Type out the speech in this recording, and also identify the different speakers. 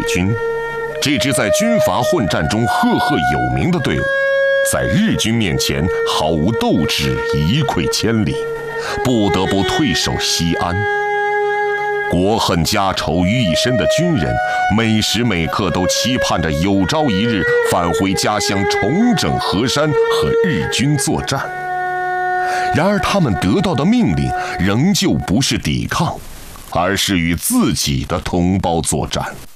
Speaker 1: 军。这支在军阀混战中赫赫有名的队伍，在日军面前毫无斗志，一溃千里，不得不退守西安。国恨家仇于一身的军人，每时每刻都期盼着有朝一日返回家乡，重整河山，和日军作战。然而他们得到的命令仍旧不是抵抗，而是与自己的同胞作战。